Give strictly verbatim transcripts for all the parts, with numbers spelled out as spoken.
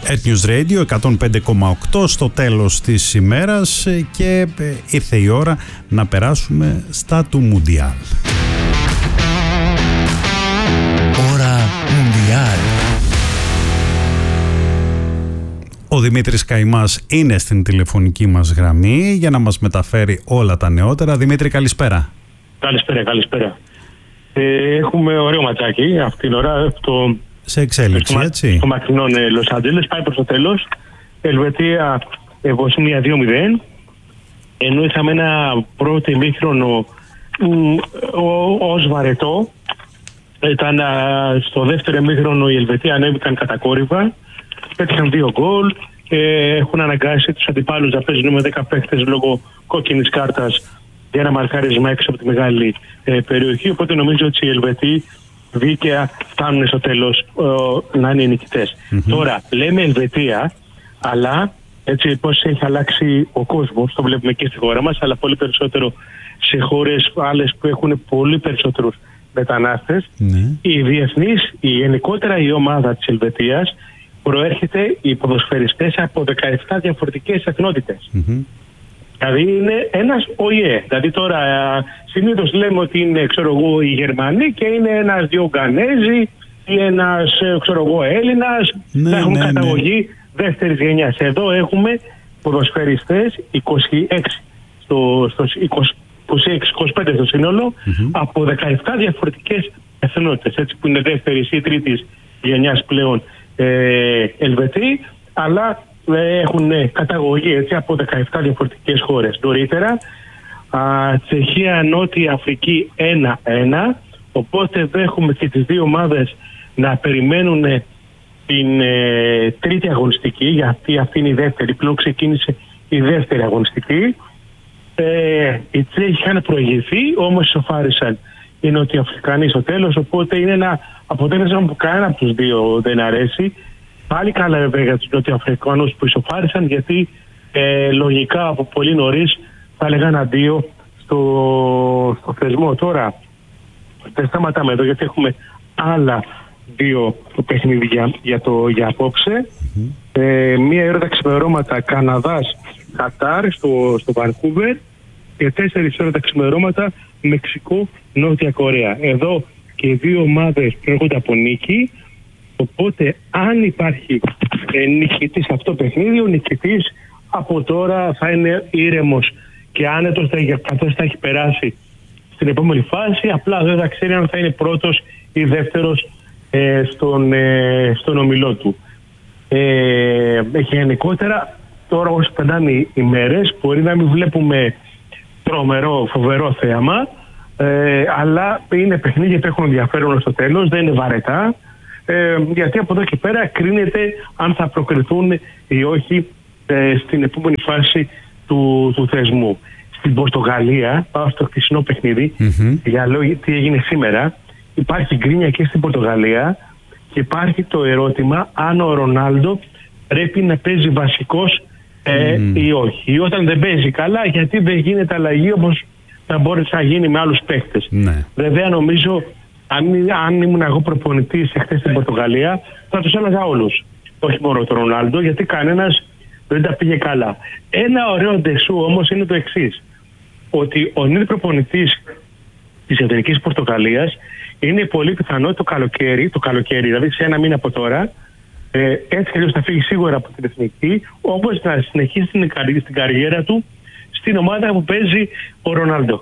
Earth News Radio εκατόν πέντε κόμμα οκτώ στο τέλος της ημέρας και ήρθε η ώρα να περάσουμε στα του Μουντιάλ. Ώρα Μουντιάλ. Ο Δημήτρης Καημάς είναι στην τηλεφωνική μας γραμμή για να μας μεταφέρει όλα τα νεότερα. Δημήτρη, καλησπέρα. Καλησπέρα, καλησπέρα. Ε, έχουμε ωραίο ματσάκι αυτή την ώρα. Το... Σε εξέλιξη, στο, έτσι. Στο μακρινό Λος Άντζελες, πάει προς το τέλος. Ελβετία, Βοσνία δύο μηδέν. Ενώ είχαμε ένα πρώτο ημίχρονο ως βαρετό. Ήταν στο δεύτερο ημίχρονο η Ελβετία ανέβηκαν κατακόρυβα. Πέτυχαν δύο γκολ. Ε, έχουν αναγκάσει τους αντιπάλους να παίζουν με δέκα παίχτες λόγω κόκκινης κάρτας για ένα μαρκάρισμα έξω από τη μεγάλη ε, περιοχή. Οπότε νομίζω ότι οι Ελβετοί δίκαια φτάνουν στο τέλος ε, να είναι οι νικητές. Mm-hmm. Τώρα, λέμε Ελβετία, αλλά έτσι πώς έχει αλλάξει ο κόσμος, το βλέπουμε και στη χώρα μας, αλλά πολύ περισσότερο σε χώρες άλλες που έχουν πολύ περισσότερους μετανάστες. Mm-hmm. Οι διεθνείς, η γενικότερα η ομάδα της Ελβετίας, προέρχεται οι ποδοσφαιριστές από δεκαεπτά διαφορετικές εθνότητες. Mm-hmm. Δηλαδή είναι ένας ΟΗΕ. Δηλαδή τώρα συνήθως λέμε ότι είναι, ξέρω εγώ, οι Γερμανοί και είναι ένας δύο Γκανέζοι ή ένας, ξέρω εγώ, Έλληνας. Ναι, να έχουν ναι, καταγωγή ναι. δεύτερης γενιάς. Εδώ έχουμε ποδοσφαιριστές είκοσι έξι στο, στο είκοσι έξι είκοσι πέντε στο σύνολο mm-hmm. από δεκαεπτά διαφορετικές εθνότητες. Έτσι που είναι δεύτερης ή τρίτης γενιάς πλέον ε, Ελβετοί, αλλά έχουν καταγωγή έτσι, από δεκαεπτά διαφορετικές χώρες. Νωρίτερα, α, Τσεχία, Νότια Αφρική ένα ένα, οπότε δέχουμε και τις δύο ομάδες να περιμένουν την ε, τρίτη αγωνιστική, γιατί αυτή είναι η δεύτερη, πλέον ξεκίνησε η δεύτερη αγωνιστική. Ε, οι Τσέχοι είχαν προηγηθεί, όμως ισοφάρισαν οι Νοτιοαφρικανοί στο τέλος, οπότε είναι ένα αποτέλεσμα που κανένα από τους δύο δεν αρέσει. Πάλι καλά βέβαια για τους Νοτιοαφρικανούς που ισοφάρισαν, γιατί ε, λογικά από πολύ νωρίς θα έλεγαν αντίο στο, στο θεσμό. Τώρα δεν σταματάμε εδώ, γιατί έχουμε άλλα δύο παιχνίδια για, το, για απόψε. Mm-hmm. Ε, μία ώρα τα ξημερώματα Καναδάς Κατάρ στο, στο Βανκούβερ και τέσσερις ώρα τα ξημερώματα Μεξικό Νότια Κορέα. Εδώ και οι δύο ομάδες προέρχονται από νίκη. Οπότε αν υπάρχει ε, νικητής σε αυτό το παιχνίδι, ο νικητής από τώρα θα είναι ήρεμος και άνετος, καθώς θα έχει περάσει στην επόμενη φάση. Απλά δεν θα ξέρει αν θα είναι πρώτος ή δεύτερος ε, στον, ε, στον ομιλό του. Ε, γενικότερα τώρα όσο περνάνε οι, οι μέρες μπορεί να μην βλέπουμε τρομερό, φοβερό θέαμα, ε, αλλά είναι παιχνίδια που έχουν ενδιαφέρον στο τέλος, δεν είναι βαρετά. Ε, γιατί από εδώ και πέρα κρίνεται αν θα προκριθούν ή όχι ε, στην επόμενη φάση του, του θεσμού. Στην Πορτογαλία, πάω στο χθεσινό παιχνίδι, mm-hmm. για λόγια τι έγινε σήμερα, υπάρχει γκρίνια και στην Πορτογαλία και υπάρχει το ερώτημα αν ο Ρονάλντο πρέπει να παίζει βασικός ε, mm. ή όχι. Ή όταν δεν παίζει καλά, γιατί δεν γίνεται αλλαγή όπως θα μπορέσει να γίνει με άλλους παίκτες. Mm. Βέβαια νομίζω Αν, αν ήμουν εγώ προπονητής εχθές στην Πορτογαλία, θα τους έλεγα όλους. Όχι μόνο τον Ρονάλντο, γιατί κανένας δεν τα πήγε καλά. Ένα ωραίο ντεσού όμως είναι το εξής. Ότι ο νέος προπονητής της Εθνικής Πορτογαλίας είναι πολύ πιθανό το καλοκαίρι, το καλοκαίρι, δηλαδή σε ένα μήνα από τώρα, ε, έτσι και θα φύγει σίγουρα από την Εθνική, όπως να συνεχίσει την, την καριέρα του στην ομάδα που παίζει ο Ρονάλντο.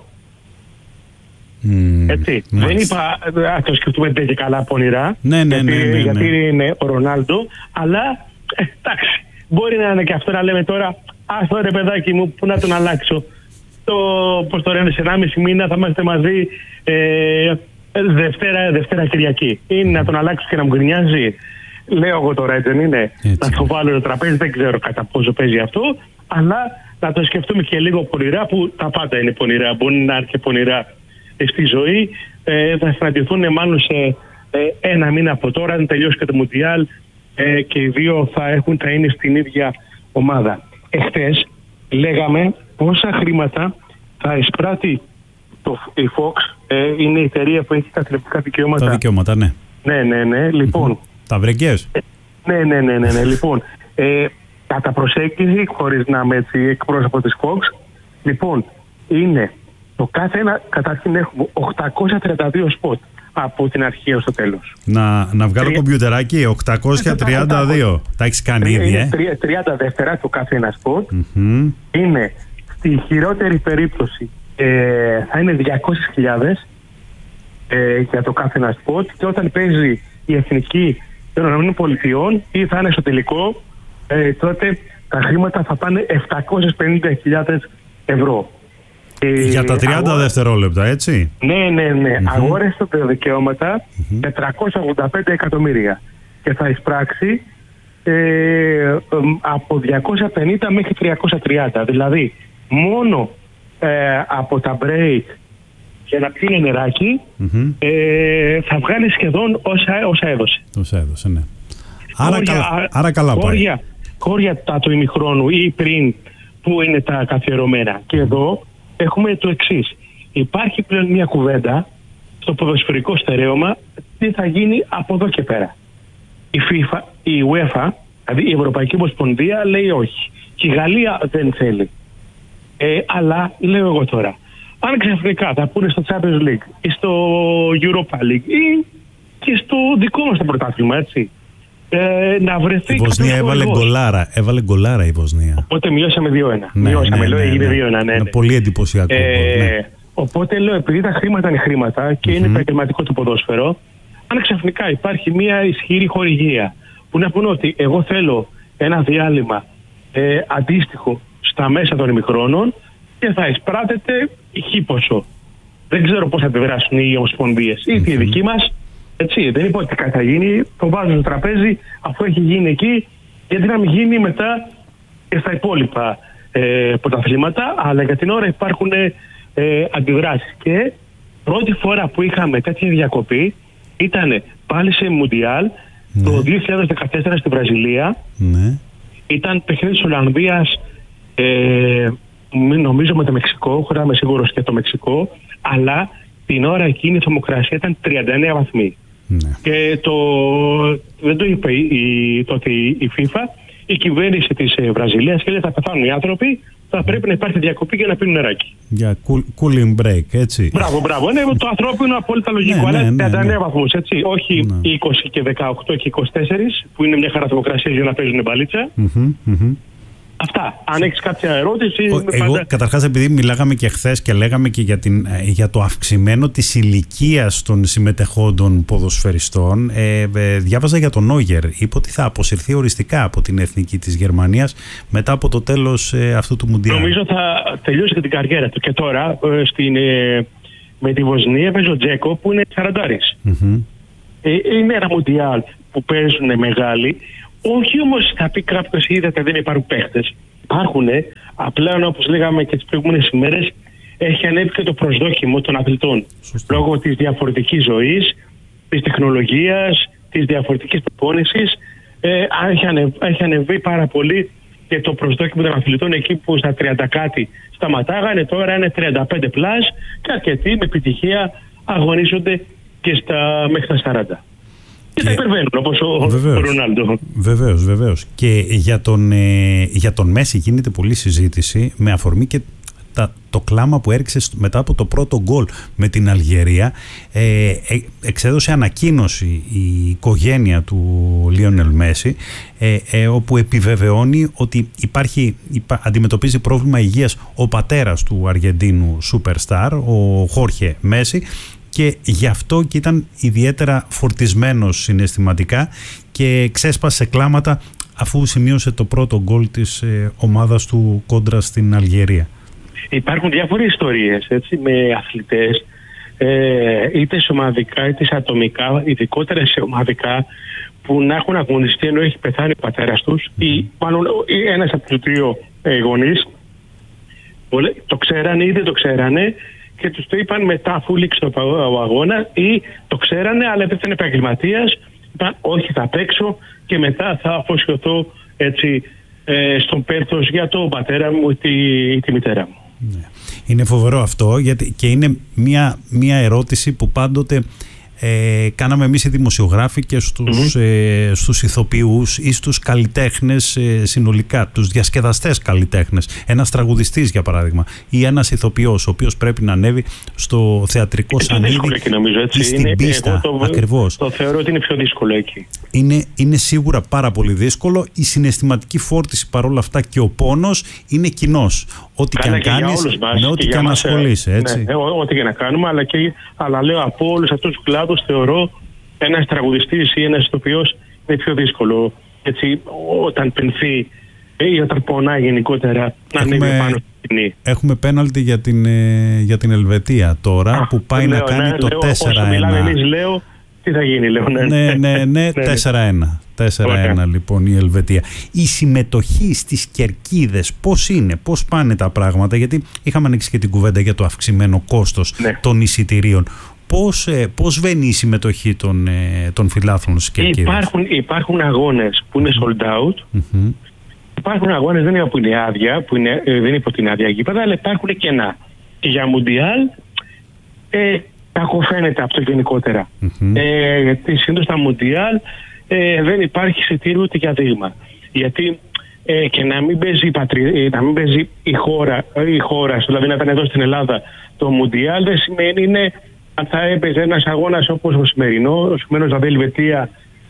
Mm, έτσι. Δεν είπα να το σκεφτούμε και καλά πονηρά, ναι, ναι, γιατί, ναι, ναι, ναι. γιατί είναι ο Ρονάλντο, αλλά ε, εντάξει, μπορεί να είναι και αυτό να λέμε τώρα, άστο ρε παιδάκι μου, που να τον αλλάξω. Το, πώς το λένε, σε ενάμιση μήνα θα είμαστε μαζί ε, Δευτέρα, Δευτέρα Κυριακή. Είναι να τον αλλάξω και να μου γκρινιάζει. Λέω εγώ τώρα, έτσι δεν είναι. Έτσι. Να το βάλω στο τραπέζι, δεν ξέρω κατά πόσο παίζει αυτό, αλλά να το σκεφτούμε και λίγο πονηρά, που τα πάντα είναι πονηρά. Μπορεί να είναι και πονηρά στη ζωή. Ε, θα συναντηθούν μάλλον σε ε, ένα μήνα από τώρα, αν τελειώσει και το Μουντιάλ, ε, και οι δύο θα, έχουν, θα είναι στην ίδια ομάδα. Εχθές λέγαμε πόσα χρήματα θα εισπράττει το, η Fox, ε, είναι η εταιρεία που έχει τα τηλεοπτικά δικαιώματα. Τα δικαιώματα, ναι. Ναι, ναι, ναι. Λοιπόν, τα βρεγκές. Ε, Ναι, ναι, ναι, ναι, ναι. Λοιπόν, ε, κατά προσέγγιση, χωρίς να είμαι έτσι εκπρόσωπο της Fox, λοιπόν, είναι το κάθε ένα, καταρχήν έχουμε οκτακόσια τριάντα δύο σποτ από την αρχή ως το τέλος. Να, να βγάλω Τρι... κομπιουτεράκι, οκτακόσια τριάντα δύο. Τα έχεις κάνει ήδη, ε? τριάντα δεύτερα το κάθε ένα σποτ. Mm-hmm. Είναι, στη χειρότερη περίπτωση, ε, θα είναι διακόσιες χιλιάδες ε, για το κάθε ένα σποτ, και όταν παίζει η εθνική των ΗΠΑ ή θα είναι στο τελικό, ε, τότε τα χρήματα θα πάνε επτακόσιες πενήντα χιλιάδες ευρώ. Για τα τριάντα αγώ... δευτερόλεπτα, έτσι. Ναι, ναι, ναι. Mm-hmm. Αγόρασε τα δικαιώματα mm-hmm. τετρακόσια ογδόντα πέντε εκατομμύρια και θα εισπράξει ε, από διακόσια πενήντα μέχρι τριακόσια τριάντα. Δηλαδή, μόνο ε, από τα break για να πιει νεράκι mm-hmm. ε, θα βγάλει σχεδόν όσα, όσα έδωσε. Όσα έδωσε, ναι. Άρα, χώρια, καλά, άρα καλά χώρια, πάει. Χώρια τα του ημιχρόνου ή πριν που είναι τα καθιερωμένα. Και εδώ έχουμε το εξής. Υπάρχει πλέον μια κουβέντα στο ποδοσφαιρικό στερέωμα τι θα γίνει από εδώ και πέρα. Η FIFA, η UEFA, δηλαδή η Ευρωπαϊκή Ομοσπονδία λέει όχι. Και η Γαλλία δεν θέλει. Ε, αλλά λέω εγώ τώρα, αν ξαφνικά θα πούνε στο Champions League ή στο Europa League ή και στο δικό μας το πρωτάθλημα, έτσι, ε, να βρεθεί. Η Βοσνία έβαλε γκολάρα, έβαλε γκολάρα η Βοσνία. Οπότε μειώσαμε δύο ένα. Ναι, μειώσαμε, ναι, λέω, ναι, έγινε ναι. δύο ένα. Ναι, ναι. Είναι πολύ εντυπωσιακό. Ε, ναι. Οπότε λέω, επειδή τα χρήματα είναι χρήματα και mm-hmm. είναι επαγγελματικό το ποδόσφαιρο, αν ξαφνικά υπάρχει μια ισχυρή χορηγία που να πούνε ότι εγώ θέλω ένα διάλειμμα ε, αντίστοιχο στα μέσα των ημιχρόνων και θα εισπράτεται χι ποσό. Δεν ξέρω πώς θα αντιδράσουν οι ομοσπονδίες ή mm-hmm. οι δικοί μας. Έτσι, δεν είπα ότι θα γίνει, το βάζω στο τραπέζι αφού έχει γίνει εκεί, γιατί να μην γίνει μετά και στα υπόλοιπα ε, πρωταθλήματα, αλλά για την ώρα υπάρχουν ε, αντιδράσεις. Και πρώτη φορά που είχαμε τέτοια διακοπή ήταν πάλι σε Μουντιάλ ναι. το δύο χιλιάδες δεκατέσσερα στη Βραζιλία. Ναι. Ήταν παιχνίδι της Ολλανδίας, ε, νομίζω με το Μεξικό, χωρίς να είμαι σίγουρος και το Μεξικό, αλλά την ώρα εκείνη η θερμοκρασία ήταν τριάντα εννέα βαθμοί. Ναι. Και το, δεν το είπε η, τότε η FIFA, η κυβέρνηση της Βραζιλίας και λέει θα πεθάνουν οι άνθρωποι, θα πρέπει να υπάρχει διακοπή για να πίνουν νεράκι. Για cool, cooling break, έτσι. Μπράβο, μπράβο. Είναι το ανθρώπινο είναι απόλυτα λογικό, ναι, αλλά ναι, τριάντα εννέα ναι, ναι. βαθμούς, έτσι. Όχι ναι. είκοσι και δεκαοκτώ και είκοσι τέσσερα που είναι μια χαρά θερμοκρασία για να παίζουν μπαλίτσα. Mm-hmm, mm-hmm. Αυτά. Αν έχεις κάποια ερώτηση... Ο, εγώ πάντα... καταρχάς, επειδή μιλάγαμε και χθες και λέγαμε και για, την, για το αυξημένο της ηλικίας των συμμετεχόντων ποδοσφαιριστών, ε, ε, διάβαζα για τον Νόγερ. Είπε ότι θα αποσυρθεί οριστικά από την εθνική της Γερμανίας μετά από το τέλος ε, αυτού του Μουντιάλ. Νομίζω θα τελειώσει και την καριέρα του. Και τώρα ε, στην, ε, με τη Βοσνία παίζει ο Τζέκο που είναι σαραντάρης. Mm-hmm. Ε, είναι ένα Μουντιάλ που παίζουν μεγάλοι. Όχι όμως θα πει κάποιος, είδατε δεν υπάρχουν παίχτες. Υπάρχουν, απλά όπως λέγαμε και τις προηγούμενες ημέρες, έχει ανέβει και το προσδόκιμο των αθλητών. Σωστή. Λόγω της διαφορετικής ζωής, της τεχνολογίας, της διαφορετικής προπόνησης, ε, έχει, ανεβεί, έχει ανεβεί πάρα πολύ και το προσδόκιμο των αθλητών εκεί που στα τριάντα κάτι σταματάγανε, τώρα είναι τριάντα πέντε πλάς και αρκετοί με επιτυχία αγωνίζονται και στα, μέχρι τα σαράντα. Και, και τα υπερβαίνουν όπως ο, ο Ρονάλντο. Βεβαίως, βεβαίως. Και για τον, ε, για τον Μέση γίνεται πολλή συζήτηση με αφορμή και τα, το κλάμα που έριξε μετά από το πρώτο γκολ με την Αλγερία. Ε, ε, εξέδωσε ανακοίνωση η οικογένεια του Λίονελ Μέση ε, ε, όπου επιβεβαιώνει ότι υπάρχει, υπά, αντιμετωπίζει πρόβλημα υγείας ο πατέρας του Αργεντίνου Superstar, ο Χόρχε Μέση, και γι' αυτό και ήταν ιδιαίτερα φορτισμένος συναισθηματικά και ξέσπασε κλάματα αφού σημείωσε το πρώτο γκολ της ε, ομάδας του κόντρα στην Αλγερία. Υπάρχουν διάφορες ιστορίες, έτσι, με αθλητές, ε, είτε σε ομαδικά είτε σε ατομικά, ειδικότερα σε ομαδικά, που να έχουν αγωνιστεί ενώ έχει πεθάνει ο πατέρας τους mm. ή μάλλον ένας από τους δύο ε, γονείς, το ξέρανε ή δεν το ξέρανε, και τους το είπαν μετά αφού λήξει ο αγώνα, ή το ξέρανε αλλά δεν ήταν επαγγελματίας, είπαν όχι θα παίξω και μετά θα αφοσιωθώ έτσι ε, στον πέρθος για τον πατέρα μου ή τη, τη μητέρα μου. Ναι. Είναι φοβερό αυτό γιατί, και είναι μια, μια ερώτηση που πάντοτε Ε, κάναμε εμείς οι δημοσιογράφοι και στους, mm-hmm. ε, στους ηθοποιούς ή στους καλλιτέχνες ε, συνολικά, τους διασκεδαστές καλλιτέχνες. Ένας τραγουδιστής για παράδειγμα ή ένας ηθοποιός ο οποίος πρέπει να ανέβει στο θεατρικό σανίδι ή στην είναι, πίστα. Το, ακριβώς. Το θεωρώ ότι είναι πιο δύσκολο εκεί. Είναι, είναι σίγουρα πάρα πολύ δύσκολο. Η συναισθηματική φόρτιση παρόλα αυτά και ο πόνος είναι κοινός. Ό,τι και αν κάνεις, ναι, ό,τι και αν ασχολείσαι, έτσι. Ναι, ό,τι και να κάνουμε, αλλά, και, αλλά λέω από όλους αυτούς τους κλάδους θεωρώ ένας τραγουδιστής ή ένας ηθοποιός είναι πιο δύσκολο. Έτσι, όταν πενθεί ή όταν πονάει γενικότερα να ανέβει πάνω στη σκηνή. Έχουμε πέναλτι για την, για την Ελβετία τώρα. Α, που πάει λέω, να κάνει ναι, το λέω, τέσσερα ένα. Όσο μιλάμε εμείς, λέω, τι θα γίνει, λέω. Ναι, ναι, ναι, ναι τέσσερα ένα. τέσσερα ένα λοιπόν η Ελβετία. Η συμμετοχή στις κερκίδες πώς είναι, πώς πάνε τα πράγματα, γιατί είχαμε ανοίξει και την κουβέντα για το αυξημένο κόστος ναι. των εισιτηρίων. Πώς, πώς βαίνει η συμμετοχή των, των φιλάθλων στις κερκίδες? Υπάρχουν, υπάρχουν αγώνες που είναι sold out. Mm-hmm. Υπάρχουν αγώνες δεν είναι που είναι άδεια, που είναι, δεν είναι υπό την άδεια γήπεδα, αλλά υπάρχουν κενά. Και για Μουντιάλ ε, κακοφαίνεται αυτό γενικότερα. Mm-hmm. Ε, γιατί συνήθως στα Μουντιάλ ε, δεν υπάρχει εισιτήριο ούτε για δείγμα. Γιατί ε, και να μην παίζει, πατρι... να μην παίζει η χώρα, η χώρα, δηλαδή να ήταν εδώ στην Ελλάδα το Μουντιάλ, δεν σημαίνει είναι αν θα έπαιζε ένας αγώνας όπως ο σημερινός, ο σημερινός δηλαδή Ελβετία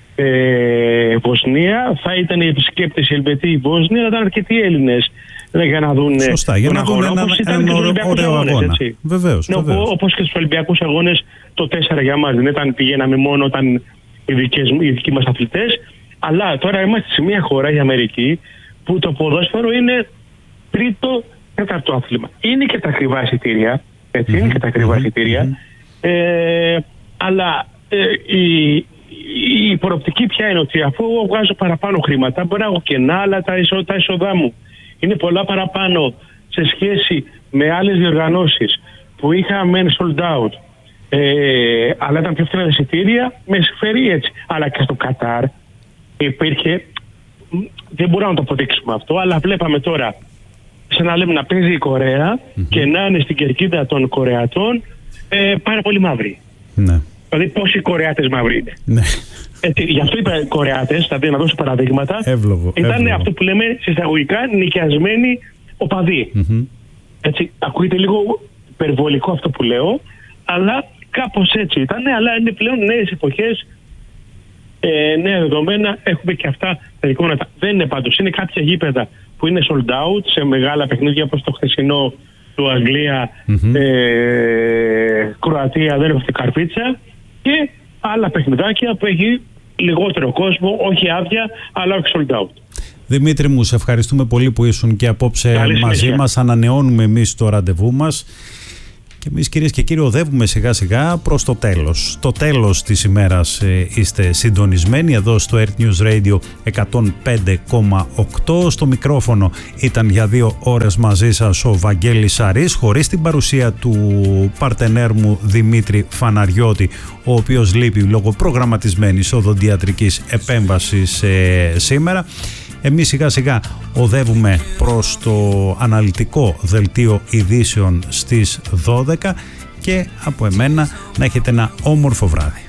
ε, Βοσνία, θα ήταν οι επισκέπτες η Ελβετία η Βοσνία, θα ήταν αρκετοί Έλληνες για να δουν. Σωστά, για να δουν ένα, ένα ωραίο αγώνα. Βεβαίως, ναι, βεβαίως. Όπως και στους Ολυμπιακούς αγώνες το τέσσερα για μας δεν ήταν, πηγαίναμε μόνο όταν οι, δικές, οι δικοί μας αθλητές, αλλά τώρα είμαστε σε μια χώρα, η Αμερική, που το ποδόσφαιρο είναι τρίτο, τέταρτο άθλημα. Είναι και τα ακριβά εισιτήρια, έτσι, mm-hmm. είναι και τα ακριβά εισιτήρια, mm-hmm. ε, αλλά ε, η, η προοπτική πια είναι ότι αφού βγάζω παραπάνω χρήματα, μπορώ να έχω κενά, αλλά τα, εισο, τα εισοδά μου είναι πολλά παραπάνω σε σχέση με άλλες διοργανώσεις που είχαμε sold out, ε, αλλά ήταν πιο φθηνά εισιτήρια, με συμφέρει έτσι. Αλλά και στο Κατάρ υπήρχε, δεν μπορούμε να το αποδείξουμε αυτό, αλλά βλέπαμε τώρα σαν να λέμε να παίζει η Κορέα mm-hmm. και να είναι στην κερκίδα των Κορεατών ε, πάρα πολύ μαύροι. Ναι. Δηλαδή πόσοι Κορεάτες μαύροι είναι. Ναι. Έτσι, γι' αυτό είπα Κορεάτες, θα να δώσω παραδείγματα. Εύλογο, ήταν εύλογο. Αυτό που λέμε συσταγωγικά νοικιασμένοι οπαδοί. Mm-hmm. Έτσι, ακούγεται λίγο υπερβολικό αυτό που λέω, αλλά κάπως έτσι ήταν, αλλά είναι πλέον νέες εποχές, ε, νέα δεδομένα, έχουμε και αυτά τα εικόνα. Δεν είναι πάντως, είναι κάποια γήπεδα που είναι sold out σε μεγάλα παιχνίδια όπως το χθεσινό του Αγγλία, mm-hmm. ε, Κροατία, δεν έχω καρπίτσα, και άλλα παιχνιδάκια που έχει λιγότερο κόσμο, όχι άδεια, αλλά όχι sold out. Δημήτρη μου, σε ευχαριστούμε πολύ που ήσουν και απόψε Καλή μαζί συνέχεια. Μας. Ανανεώνουμε εμείς το ραντεβού μας. Και εμείς κυρίες και κύριοι οδεύουμε σιγά σιγά προς το τέλος. Το τέλος της ημέρας ε, είστε συντονισμένοι εδώ στο Earth News Radio εκατόν πέντε κόμμα οκτώ. Στο μικρόφωνο ήταν για δύο ώρες μαζί σας ο Βαγγέλης Σαρής, χωρίς την παρουσία του παρτενέρ μου Δημήτρη Φαναριώτη, ο οποίος λείπει λόγω προγραμματισμένης οδοντιατρικής επέμβασης ε, σήμερα. Εμείς σιγά σιγά οδεύουμε προς το αναλυτικό δελτίο ειδήσεων στις δώδεκα και από εμένα να έχετε ένα όμορφο βράδυ.